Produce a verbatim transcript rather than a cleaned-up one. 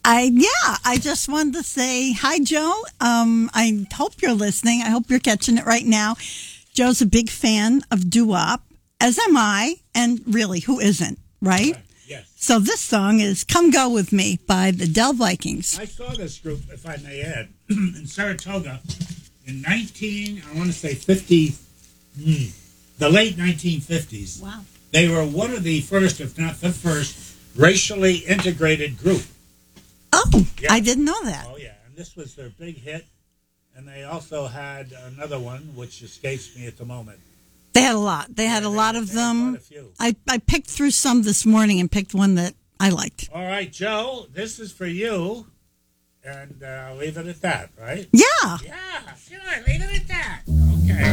I yeah, I just wanted to say hi, Joe. Um, I hope you're listening. I hope you're catching it right now. Joe's a big fan of doo-wop, as am I, and really, who isn't, right? Right. Yes. So this song is "Come Go With Me" by the Del Vikings. I saw this group, if I may add, in Saratoga in nineteen, I want to say fifty, hmm, the late nineteen fifties. Wow. They were one of the first, if not the first, racially integrated group. Oh, Yeah. I didn't know that. Oh, yeah. And this was their big hit. And they also had another one, which escapes me at the moment. They had a lot. They had Yeah, a they- lot of they had them. quite a few. I, I picked through some this morning and picked one that I liked. All right, Joe, this is for you. And uh, I'll leave it at that, right? Yeah. Yeah, sure. Leave it at that.